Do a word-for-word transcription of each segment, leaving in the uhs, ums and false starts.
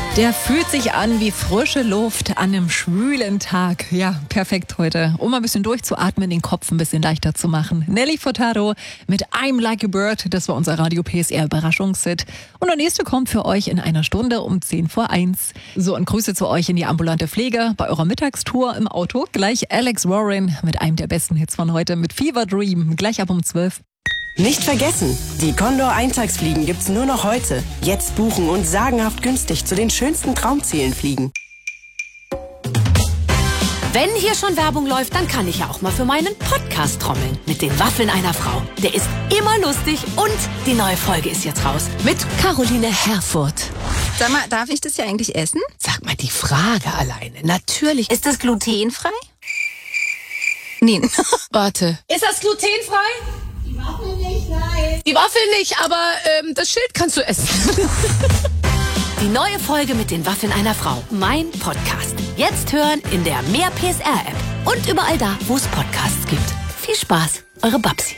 Der fühlt sich an wie frische Luft an einem schwülen Tag. Ja, perfekt heute. Um mal ein bisschen durchzuatmen, den Kopf ein bisschen leichter zu machen. Nelly Furtado mit I'm Like a Bird. Das war unser Radio P S R Überraschungshit. Und der nächste kommt für euch in einer Stunde um zehn vor eins. So, und Grüße zu euch in die ambulante Pflege bei eurer Mittagstour im Auto. Gleich Alex Warren mit einem der besten Hits von heute mit Fever Dream. Gleich ab um zwölf. Nicht vergessen, die Condor-Eintagsfliegen gibt's nur noch heute. Jetzt buchen und sagenhaft günstig zu den schönsten Traumzielen fliegen. Wenn hier schon Werbung läuft, dann kann ich ja auch mal für meinen Podcast trommeln. Mit den Waffeln einer Frau. Der ist immer lustig und die neue Folge ist jetzt raus. Mit Caroline Herfurth. Sag mal, darf ich das ja eigentlich essen? Sag mal, die Frage alleine. Natürlich. Ist das glutenfrei? Nee. Warte. Ist das glutenfrei? Die Waffel nicht, nein. Die Waffel nicht, aber ähm, das Schild kannst du essen. Die neue Folge mit den Waffeln einer Frau. Mein Podcast. Jetzt hören in der Mehr P S R App. Und überall da, wo es Podcasts gibt. Viel Spaß, eure Babsi.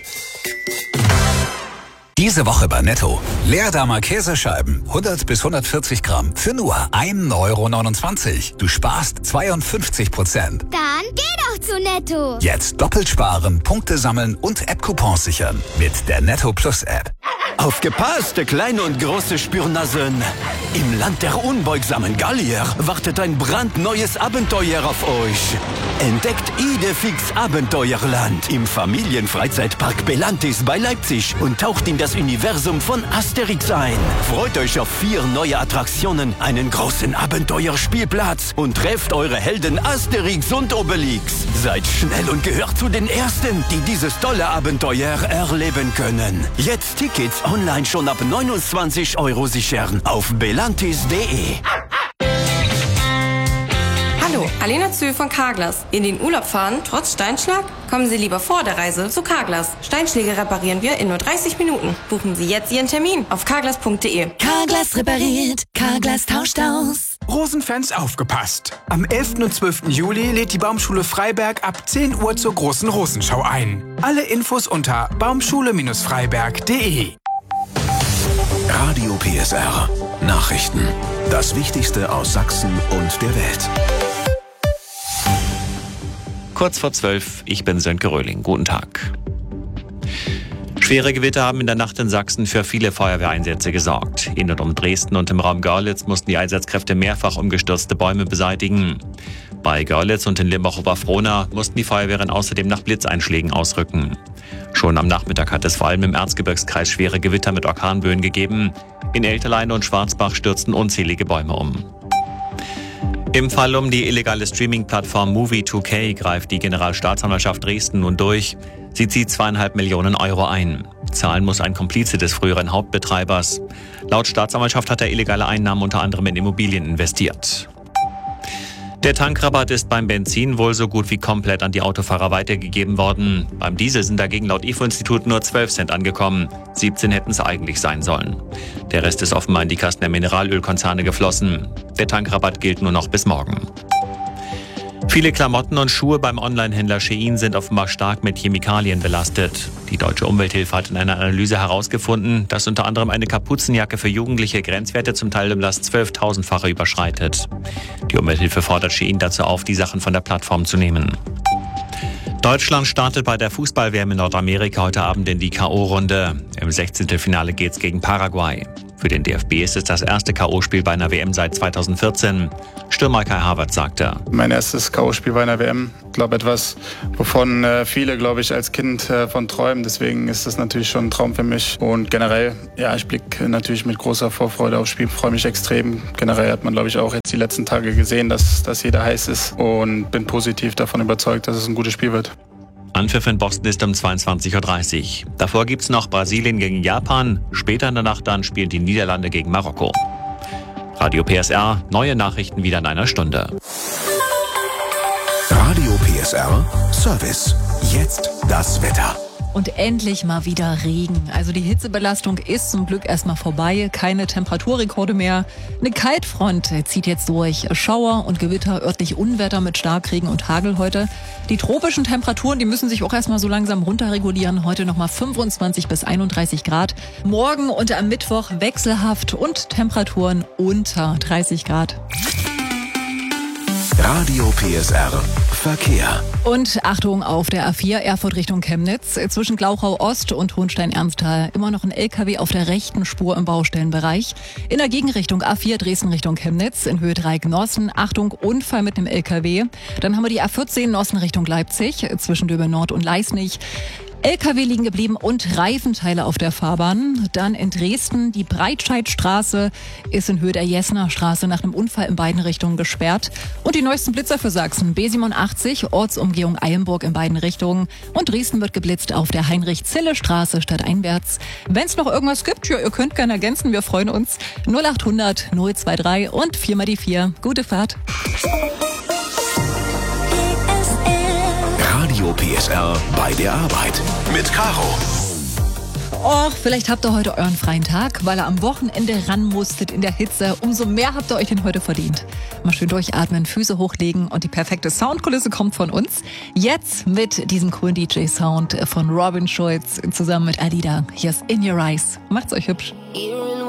Diese Woche bei Netto. Leerdammer Käsescheiben, hundert bis hundertvierzig Gramm, für nur ein Euro neunundzwanzig. Du sparst zweiundfünfzig Prozent. Dann geh doch zu Netto. Jetzt doppelt sparen, Punkte sammeln und App-Coupons sichern. Mit der Netto Plus App. Aufgepasst, kleine und große Spürnasen. Im Land der unbeugsamen Gallier wartet ein brandneues Abenteuer auf euch. Entdeckt Idefix Abenteuerland im Familienfreizeitpark Belantis bei Leipzig und taucht in das Universum von Asterix ein. Freut euch auf vier neue Attraktionen, einen großen Abenteuerspielplatz und trefft eure Helden Asterix und Obelix. Seid schnell und gehört zu den Ersten, die dieses tolle Abenteuer erleben können. Jetzt Tickets online schon ab neunundzwanzig Euro sichern auf belantis punkt de. Hallo, Alena Zö von Carglass. In den Urlaub fahren, trotz Steinschlag? Kommen Sie lieber vor der Reise zu Carglass. Steinschläge reparieren wir in nur dreißig Minuten. Buchen Sie jetzt Ihren Termin auf carglass punkt de. Carglass repariert, Carglass tauscht aus. Rosenfans aufgepasst! Am elften und zwölften Juli lädt die Baumschule Freiberg ab zehn Uhr zur großen Rosenschau ein. Alle Infos unter baumschule Freiberg punkt de. Radio P S R. Nachrichten. Das Wichtigste aus Sachsen und der Welt. Kurz vor zwölf, ich bin Sönke Röhling. Guten Tag. Schwere Gewitter haben in der Nacht in Sachsen für viele Feuerwehreinsätze gesorgt. In und um Dresden und im Raum Görlitz mussten die Einsatzkräfte mehrfach umgestürzte Bäume beseitigen. Bei Görlitz und in Limbach-Oberfrohna mussten die Feuerwehren außerdem nach Blitzeinschlägen ausrücken. Schon am Nachmittag hat es vor allem im Erzgebirgskreis schwere Gewitter mit Orkanböen gegeben. In Elterlein und Schwarzbach stürzten unzählige Bäume um. Im Fall um die illegale Streaming-Plattform Movie zwei K greift die Generalstaatsanwaltschaft Dresden nun durch. Sie zieht zweieinhalb Millionen Euro ein. Zahlen muss ein Komplize des früheren Hauptbetreibers. Laut Staatsanwaltschaft hat er illegale Einnahmen unter anderem in Immobilien investiert. Der Tankrabatt ist beim Benzin wohl so gut wie komplett an die Autofahrer weitergegeben worden. Beim Diesel sind dagegen laut I F O-Institut nur zwölf Cent angekommen. siebzehn hätten es eigentlich sein sollen. Der Rest ist offenbar in die Kassen der Mineralölkonzerne geflossen. Der Tankrabatt gilt nur noch bis morgen. Viele Klamotten und Schuhe beim Onlinehändler Shein sind offenbar stark mit Chemikalien belastet. Die Deutsche Umwelthilfe hat in einer Analyse herausgefunden, dass unter anderem eine Kapuzenjacke für Jugendliche Grenzwerte zum Teil um das zwölftausendfache überschreitet. Die Umwelthilfe fordert Shein dazu auf, die Sachen von der Plattform zu nehmen. Deutschland startet bei der Fußball-W M in Nordamerika heute Abend in die K O-Runde. Im Sechzehntelfinale geht's gegen Paraguay. Für den D F B ist es das erste K O-Spiel bei einer W M seit zweitausendvierzehn. Stürmer Kai Havertz sagte: Mein erstes K O-Spiel bei einer W M. Ich glaube, etwas, wovon äh, viele, glaube ich, als Kind äh, von träumen. Deswegen ist das natürlich schon ein Traum für mich. Und generell, ja, ich blicke natürlich mit großer Vorfreude aufs Spiel. Freue mich extrem. Generell hat man, glaube ich, auch jetzt die letzten Tage gesehen, dass, dass jeder heiß ist. Und bin positiv davon überzeugt, dass es ein gutes Spiel wird. Anpfiff in Boston ist um zweiundzwanzig Uhr dreißig. Davor gibt's noch Brasilien gegen Japan. Später in der Nacht dann spielen die Niederlande gegen Marokko. Radio P S R, neue Nachrichten wieder in einer Stunde. Radio P S R, Service. Jetzt das Wetter. und endlich mal wieder Regen. Also die Hitzebelastung ist zum Glück erstmal vorbei. Keine Temperaturrekorde mehr. Eine Kaltfront zieht jetzt durch. Schauer und Gewitter, örtlich Unwetter mit Starkregen und Hagel heute. Die tropischen Temperaturen, die müssen sich auch erstmal so langsam runterregulieren. Heute nochmal fünfundzwanzig bis einunddreißig Grad. Morgen und am Mittwoch wechselhaft und Temperaturen unter dreißig Grad. Radio P S R Verkehr. Und Achtung auf der A vier Erfurt Richtung Chemnitz. Zwischen Glauchau Ost und Hohenstein-Ernsthal immer noch ein L K W auf der rechten Spur im Baustellenbereich. In der Gegenrichtung A vier Dresden Richtung Chemnitz in Höhe Dreieck-Norsten. Achtung, Unfall mit dem L K W. Dann haben wir die A vierzehn Norsten Richtung Leipzig zwischen Döbeln Nord und Leisnig. L K W liegen geblieben und Reifenteile auf der Fahrbahn. Dann in Dresden die Breitscheidstraße ist in Höhe der Jessener Straße nach einem Unfall in beiden Richtungen gesperrt. Und die neuesten Blitzer für Sachsen. B siebenundachtzig, Ortsumgehung Eilenburg in beiden Richtungen. Und Dresden wird geblitzt auf der Heinrich-Zille-Straße stadteinwärts. Wenn es noch irgendwas gibt, ja, ihr könnt gerne ergänzen, wir freuen uns. null achthundert null dreiundzwanzig und vier mal die vier. Gute Fahrt. Radio P S R bei der Arbeit mit Caro. Och, vielleicht habt ihr heute euren freien Tag, weil ihr am Wochenende ran musstet in der Hitze. Umso mehr habt ihr euch den heute verdient. Mal schön durchatmen, Füße hochlegen und die perfekte Soundkulisse kommt von uns. Jetzt mit diesem coolen D J-Sound von Robin Schulz zusammen mit Alida. Hier ist In Your Eyes. Macht's euch hübsch.